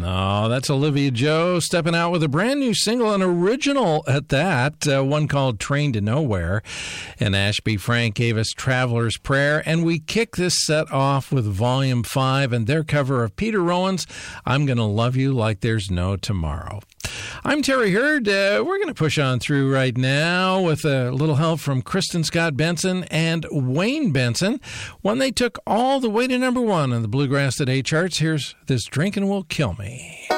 Oh, that's Olivia Joe stepping out with a brand new single, an original at that, one called Train to Nowhere. And Ashby Frank gave us Traveler's Prayer. And we kick this set off with Volume 5 and their cover of Peter Rowan's I'm Gonna Love You Like There's No Tomorrow. I'm Terry Hurd. We're going to push on through right now with a little help from Kristen Scott Benson and Wayne Benson. When they took all the way to number 1 on the Bluegrass Today charts, here's This Drinkin' Will Kill Me.